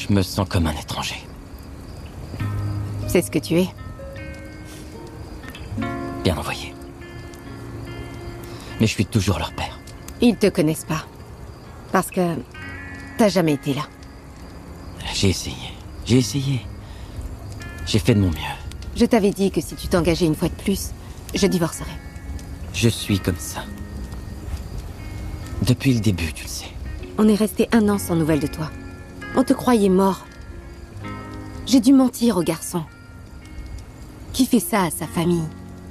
Je me sens comme un étranger. C'est ce que tu es. Bien envoyé. Mais je suis toujours leur père. Ils te connaissent pas. Parce que t'as jamais été là. J'ai essayé. J'ai essayé. J'ai fait de mon mieux. Je t'avais dit que si tu t'engageais une fois de plus, je divorcerais. Je suis comme ça. Depuis le début, tu le sais. On est resté 1 an sans nouvelles de toi. On te croyait mort. J'ai dû mentir aux garçons. Qui fait ça à sa famille?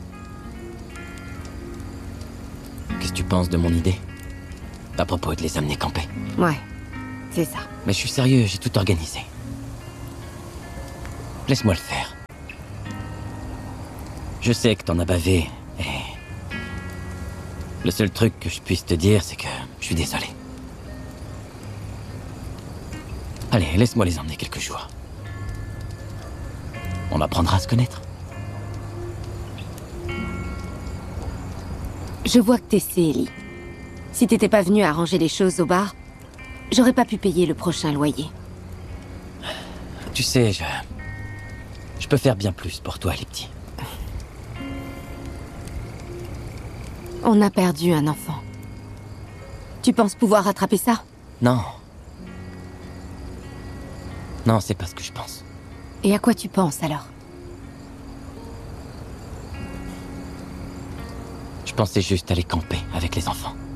Qu'est-ce que tu penses de mon idée? À propos de les amener camper. Ouais, c'est ça. Mais je suis sérieux, j'ai tout organisé. Laisse-moi le faire. Je sais que t'en as bavé, et... le seul truc que je puisse te dire, c'est que je suis désolé. Allez, laisse-moi les emmener quelques jours. On apprendra à se connaître. Je vois que t'essaies, Ellie. Si t'étais pas venu arranger les choses au bar, j'aurais pas pu payer le prochain loyer. Tu sais, je peux faire bien plus pour toi, les petits. On a perdu un enfant. Tu penses pouvoir rattraper ça? Non. Non, c'est pas ce que je pense. Et à quoi tu penses alors? Je pensais juste aller camper avec les enfants.